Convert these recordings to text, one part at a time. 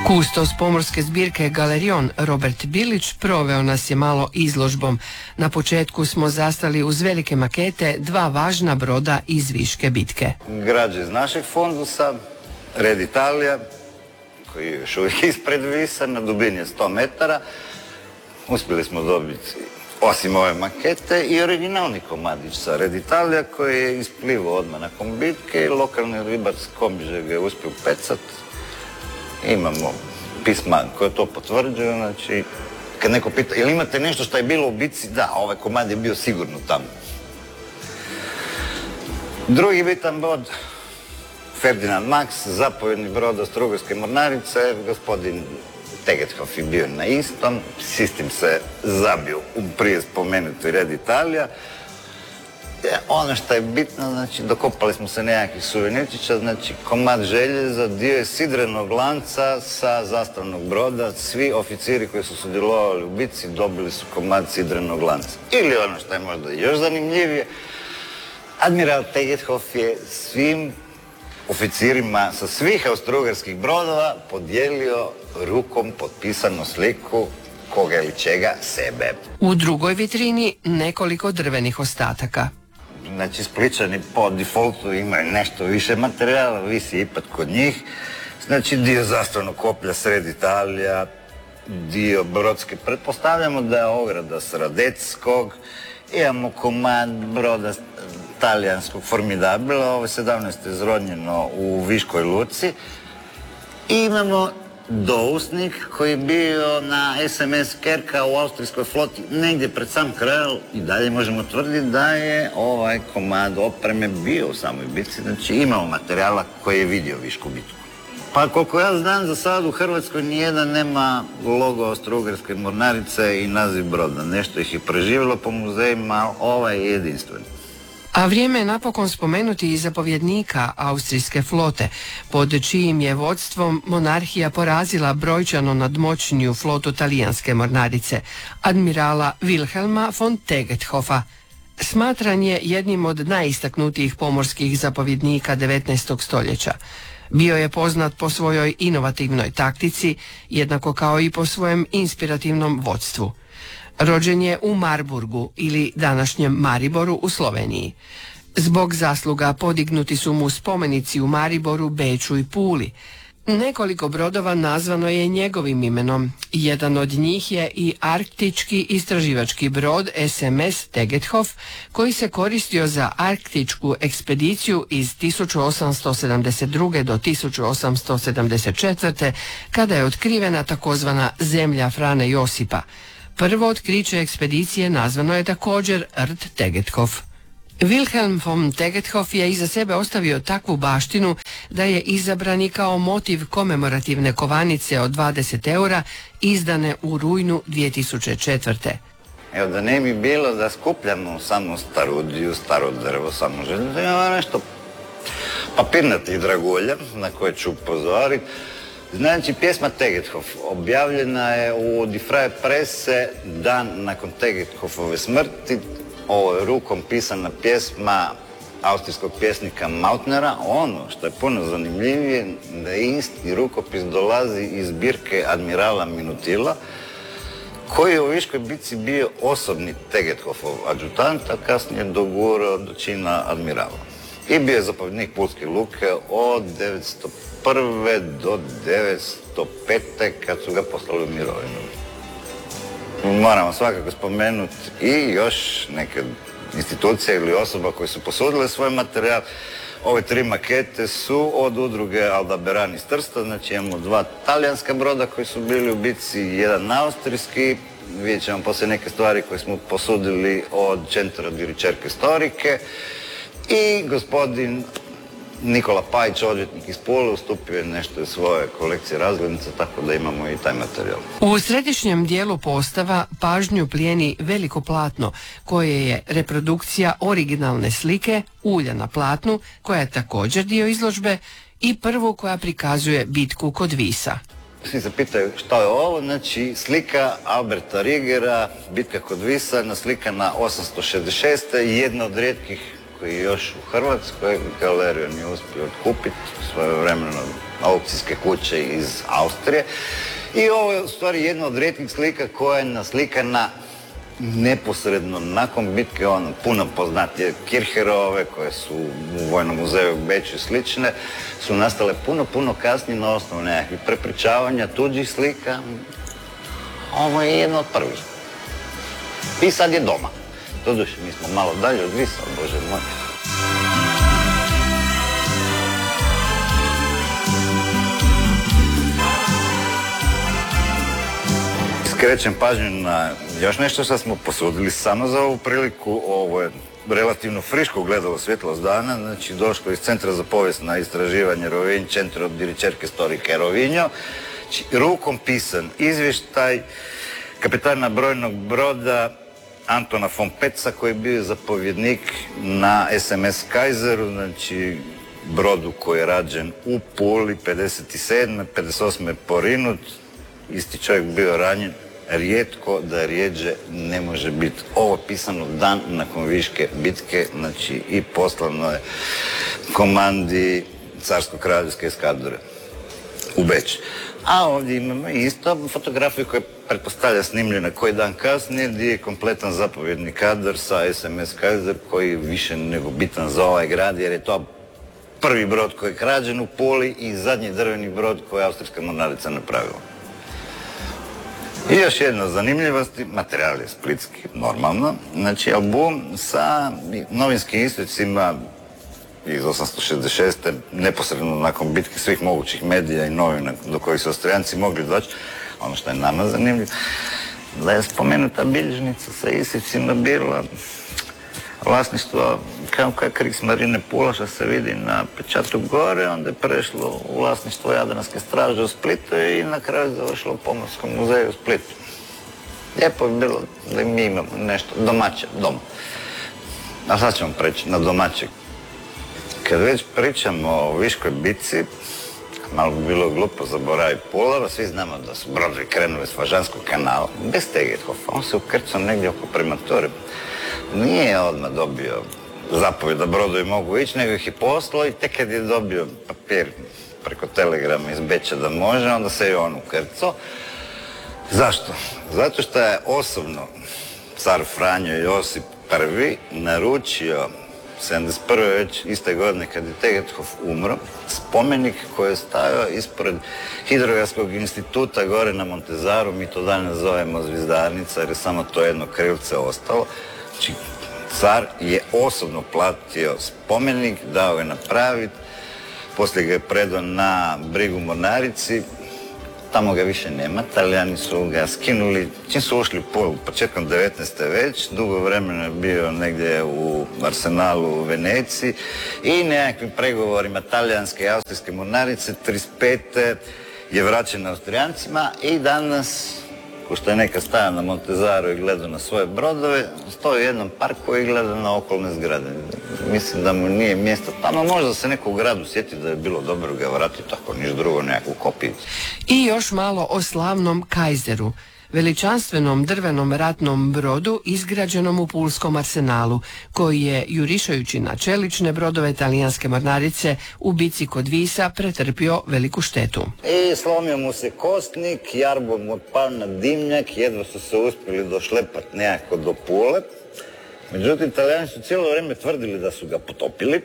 Kustos pomorske zbirke Galerion Robert Bilić proveo nas je malo izložbom. Na početku smo zastali uz velike makete dva važna broda iz Viške bitke. Građe iz našeg fondusa, Red Italija, koji je još uvijek ispred Visa, na dubini 100 metara. Uspjeli smo dobiti, osim ove makete, i originalni komadić sa Red Italija, koji je isplivao odmah nakon bitke i lokalni ribar s Komiže ga je uspio pecat. Imamo pisma koje to potvrđuju, znači, kad neko pita, jel imate nešto što je bilo u bitci? Da, ovaj komad je bio sigurno tamo. Drugi bitan brod, Ferdinand Max, zapovjedni brod Austro-Ugarske mornarice, gospodin Tegethoff je bio na istom, s istim se zabio u prije spomenuti Red Italija. Ono što je bitno, znači, dokopali smo se nekakvih suvenirčića, znači, komad željeza, dio je sidrenog lanca sa zastavnog broda. Svi oficiri koji su sudjelovali u bitci dobili su komad sidrenog lanca. Ili ono što je možda još zanimljivije, admiral Tegethoff je svim oficirima sa svih austro-ugarskih brodova podijelio rukom potpisanu sliku koga ili čega sebe. U drugoj vitrini nekoliko drvenih ostataka. Znači, Splićani po defaultu imaju nešto više materijala, visi ipak kod njih. Znači, dio zastavnog koplja Sred Italija, dio brodske. Pretpostavljamo da je ograda s Radeckog, imamo komad broda talijanskog Formidabila, ovo je 17. izrodnjeno u Viškoj luci. I imamo dousnik koji je bio na SMS Kerka u austrijskoj floti negdje pred sam kraj, i dalje možemo tvrditi da je ovaj komad opreme bio u samoj bitci, znači imamo materijala koji je vidio Višku bitku. Pa koliko ja znam, za sad u Hrvatskoj nijedan nema logo Austro-Ugarske mornarice i naziv broda. Nešto ih je preživjelo po muzejima, ovaj je jedinstven. A vrijeme je napokon spomenuti i zapovjednika austrijske flote, pod čijim je vodstvom monarhija porazila brojčano nadmoćniju flotu talijanske mornarice, admirala Wilhelma von Tegethoffa. Smatran je jednim od najistaknutijih pomorskih zapovjednika 19. stoljeća. Bio je poznat po svojoj inovativnoj taktici, jednako kao i po svojem inspirativnom vodstvu. Rođen je u Marburgu ili današnjem Mariboru u Sloveniji. Zbog zasluga podignuti su mu spomenici u Mariboru, Beču i Puli. Nekoliko brodova nazvano je njegovim imenom. Jedan od njih je i arktički istraživački brod SMS Tegethoff, koji se koristio za arktičku ekspediciju iz 1872. do 1874. kada je otkrivena takozvana zemlja Frane Josipa. Prvo otkriće ekspedicije nazvano je također Rt Tegethoff. Wilhelm von Tegethoff je iza sebe ostavio takvu baštinu da je izabran i kao motiv komemorativne kovanice od 20 eura izdane u rujnu 2004. Evo, da ne bi bilo da skupljamo samo starudiju, staro drvo, samo željezo, ima nešto papirnatih dragulja na koje ću upozoriti. Znači, pjesma Tegethoff objavljena je u Die Freie Presse dan nakon Tegethoffove smrti. Ovo je rukom pisana pjesma austrijskog pjesnika Mautnera. Ono što je puno zanimljivije, da isti rukopis dolazi iz zbirke admirala Minutila, koji je u Viškoj bitci bio osobni Tegethoffov adjutant, a kasnije dogurao do čina admirala. I bio je zapovjednik Pulske luke od 1901. do 1905. kad su ga poslali u mirovinu. Moramo svakako spomenuti i još neke institucije ili osoba koje su posudile svoj materijal. Ove tri makete su od udruge Aldebaran iz Trsta, znači imamo dva talijanska broda koji su bili u bitci, jedan austrijski. Vidjet ćemo poslije neke stvari koje smo posudili od Centra di ricerche storiche. I gospodin Nikola Pajić, odvjetnik iz Pule, ustupio je nešto iz svoje kolekcije razglednica, tako da imamo i taj materijal. U središnjem dijelu postava pažnju plijeni veliko platno, koje je reprodukcija originalne slike ulja na platnu, koja je također dio izložbe, i prvu koja prikazuje bitku kod Visa. Svi se pitaju što je ovo, znači slika Alberta Rigera, bitka kod Visa, naslikana 866. jedna od rijetkih koji je još u Hrvatskoj, galeriju nije uspio otkupiti svojevremeno aukcijske kuće iz Austrije. I ovo je u stvari jedna od rijetkih slika koja je naslikana neposredno nakon bitke, puno poznatije Kircherove koje su u Vojnom muzeju u Beču i slične, su nastale puno kasnije na osnovu nekakvih prepričavanja tuđih slika. Ovo je jedno od prvih. I sad je doma. Doduše, mi smo malo dalje od Visa, Bože moj. Skrećem pažnju na još nešto što smo posudili samo za ovu priliku. Ovo je relativno friško ugledalo svjetlost dana, znači došlo iz Centra za povijesna istraživanje Rovinj, Centro di ricerche storiche Rovigno, rukom pisan izvještaj kapetana brojnog broda Antona von Petza koji je bio zapovjednik na SMS Kaiseru, znači brodu koji je rađen u Puli 57. 58. je porinut, isti čovjek bio ranjen. Rijetko da rijeđe ne može biti ovo pisano dan nakon Viške bitke, znači i poslano je komandi carsko-kraljevske eskadre u Beč. A ovdje imamo isto fotografiju koja pretpostavlja snimljena koji dan kasnije, gdje je kompletan zapovjedni kadar sa SMS Kaiser koji je više nego bitan za ovaj grad, jer je to prvi brod koji je krađen u Puli i zadnji drveni brod koji je austrijska mornarica napravila. I još jedna zanimljivost, materijal je splitski, normalno, znači album sa novinskim isjecima iz 866. neposredno nakon bitke svih mogućih medija i novina do kojih su Austrijanci mogli doći. Ono što je nama zanimljivo, da je spomenuta bilježnica sa isjecima bila vlasništvo kao Kriegsmarine Pula, što se vidi na pečatu gore, onda je prešlo u vlasništvo Jadranske straže u Splitu i na kraju završilo u Pomorskom muzeju u Splitu. Lijepo bi bilo da mi imamo nešto domaće, doma. A sad ćemo preći na domaće. Kad već pričamo o Viškoj bitci, malo bi bilo glupo zaboraviti Pulava, svi znamo da su brodovi krenuli s Fažanskog kanala, bez Tegethofa, on se ukrcao negdje oko Primature. Nije odmah dobio zapovjed da brodovi mogu ići, nego ih je poslao i tek kad je dobio papir preko telegrama iz Beča da može, onda se je on ukrcao. Zašto? Zato što je osobno car Franjo Josip I naručio 71. već iste godine kad je Tegethof umro, spomenik koji je stajao ispred Hidrografskog instituta gore na Montezaru, mi to danas zovemo Zvizdarnica jer je samo to jedno krilce ostalo. Znači, car je osobno platio spomenik, dao ga napraviti, poslije ga je predao na brigu mornarici, tamo ga više nema, Talijani su ga skinuli, čim su ušli u Pulu, početkom 19. već, dugo vremena je bio negdje u arsenalu u Veneciji i nekakvim pregovorima talijanske i austrijske mornarice 35. je vraćen Austrijancima i danas, ko što je nekad stajao na Montezaru i gledao na svoje brodove, stoji u jednom parku i gleda na okolne zgrade. Mislim da mu nije mjesto tamo, možda se neko u gradu sjeti da je bilo dobro ga vratiti, tako niš drugo, nekakvu kopijicu. I još malo o slavnom Kaiseru, veličanstvenom drvenom ratnom brodu izgrađenom u Pulskom arsenalu, koji je, jurišajući na čelične brodove talijanske mornarice, u bici kod Visa pretrpio veliku štetu. I slomio mu se kostnik, jarbo mu otpao na dimnjak, jedva su se uspjeli došlepati nekako do Pule. Međutim, Talijani su cijelo vrijeme tvrdili da su ga potopili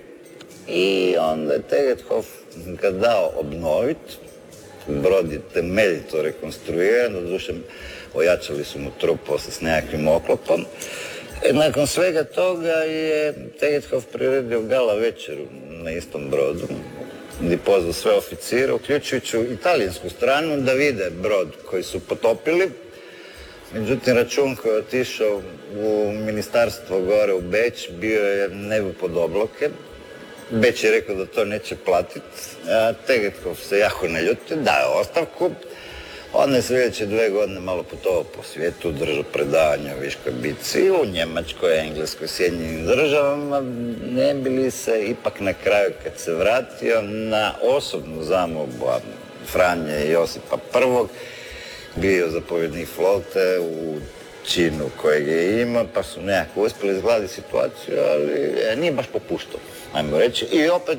i onda je Tegethof ga dao obnoviti. Brod je temeljito rekonstruiran, doduše ojačali su mu trup poslije s nekakvim oklopom. Nakon svega toga je Tegethof priredio gala večeru na istom brodu, gdje pozvao sve oficire, uključujući italijansku stranu, da vide brod koji su potopili. Međutim, račun koji je otišao u ministarstvo gore u Beč bio je nebo pod obloke. Beč je rekao da to neće platiti, a Tegethof se jako ne ljuti, daje ostavku. Onda je sljedeće 2 godine malo putovao po svijetu, držao predavanja o Viškoj bitci u Njemačkoj, Engleskoj, Sjedinjenim državama. Ne bi li se ipak na kraju kad se vratio na osobnu zamolbu Franje Josipa I, bio zapovjednik flote u činu kojeg je imao, pa su nekako uspjeli izgladiti situaciju, ali nije baš popuštao, ajmo reći. I opet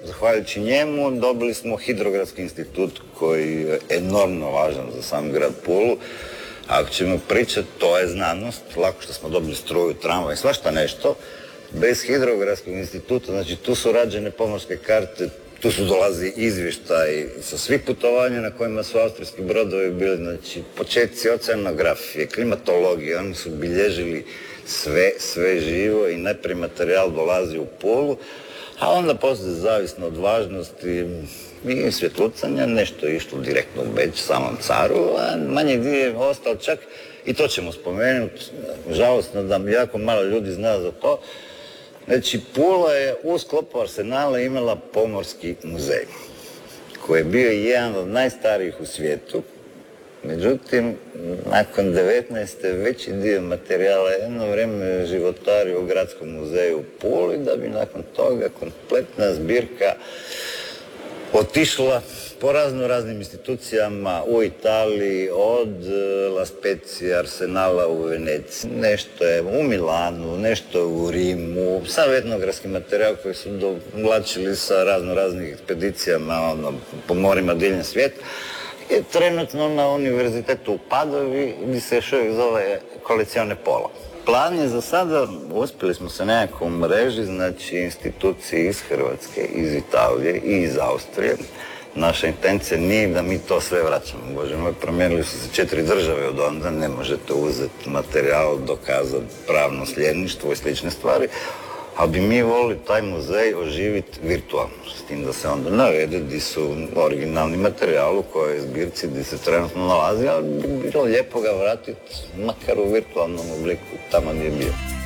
zahvaljujući njemu dobili smo Hidrografski institut koji je enormno važan za sam grad Pulu. Ako ćemo pričati, to je znanost, lako što smo dobili struju, tramvaj, svašta nešto. Bez Hidrografskog instituta, znači tu su rađene pomorske karte, tu su dolazi izvještaj sa svih putovanja na kojima su austrijski brodovi bili, znači početci oceanografije, klimatologije, oni su bilježili sve živo i najprije materijal dolazi u Pulu, a onda poslije zavisno od važnosti i svjetlucanja, nešto je išlo direktno u Beč, samom caru, a manje dio je ostao čak, i to ćemo spomenuti, žalostno da jako malo ljudi zna za to. Znači, Pula je u sklopu Arsenala imala pomorski muzej, koji je bio jedan od najstarijih u svijetu. Međutim, nakon 19. veći dio materijala jedno vrijeme životario u Gradskom muzeju u Puli, da bi nakon toga kompletna zbirka otišla po raznim institucijama u Italiji, od La Spezia, Arsenala u Veneciji, nešto je u Milanu, nešto je u Rimu, sav etnografski materijal koji su dovlačili sa raznih ekspedicijama po morima diljem svijeta, je trenutno na univerzitetu u Padovi, gdje se još uvijek zove Collezione Pola. Plan je za sada, uspjeli smo se nekako u mreži, znači institucije iz Hrvatske, iz Italije i iz Austrije. Naša intencija nije da mi to sve vraćamo. Bože moj, promijenili su se 4 države od onda, ne možete uzeti materijal, dokazati pravno sljedništvo i slične stvari, ali bi mi volili taj muzej oživiti virtualno, s tim da se onda navede gdje su originalni materijal u kojoj zbirci gdje se trenutno nalazi, ali bi bilo lijepo ga vratiti makar u virtualnom obliku tamo gdje je bio.